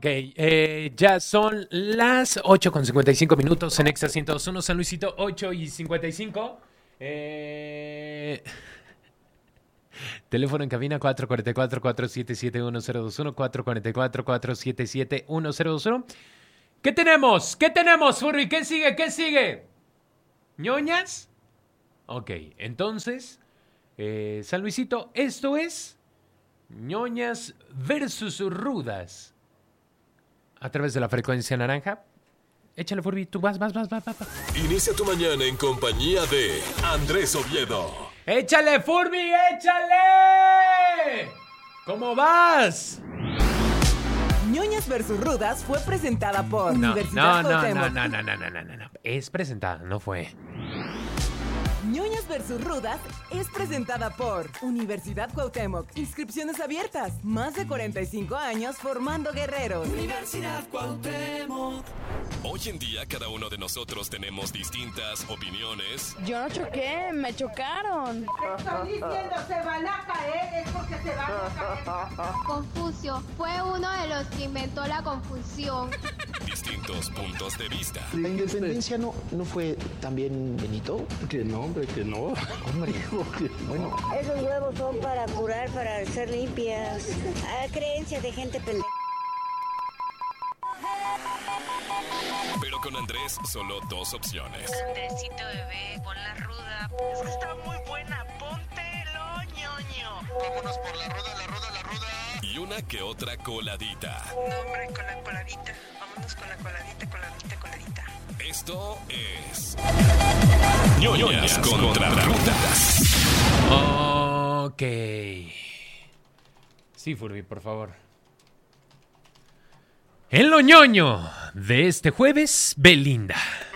Ok, ya son las 8:55 en Exa 102.1, San Luisito, 8:55. Teléfono en cabina 444-477-1021, 444-477-1021. ¿Qué tenemos? ¿Qué tenemos, Furby? ¿Qué sigue? ¿Qué sigue? ¿Ñoñas? Ok, entonces, San Luisito, esto es Ñoñas versus Rudas. A través de la frecuencia naranja. Échale, Furby, tú vas. Inicia tu mañana en compañía de Andrés Oviedo. ¡Échale, Furby, échale! ¿Cómo vas? Ñoñas versus Rudas fue presentada por No. Universidad Cuauhtémoc. No. Es presentada, no fue. Ñoñas versus Rudas es presentada por Universidad Cuauhtémoc. Inscripciones abiertas. Más de 45 años formando guerreros. Universidad Cuauhtémoc. Hoy en día cada uno de nosotros tenemos distintas opiniones. Yo no choqué, me chocaron. Estoy diciendo, se van a caer, es porque se van a caer. Confucio fue uno de los que inventó la confusión. Distintos puntos de vista. ¿La independencia no fue también Benito? Que no, hombre, que no. Hombre, bueno. Esos huevos son para curar, para ser limpias. Creencias de gente pendeja. Pero con Andrés solo dos opciones. Andresito bebé, pon la ruda. Es que está muy buena, póntelo, ñoño. Vámonos por la ruda. Y una que otra coladita. No, hombre, con la coladita. Vámonos con la coladita. Esto es Ñoñas contra Rudas. Ok. Sí, Furby, por favor. En lo ñoño de este jueves, Belinda.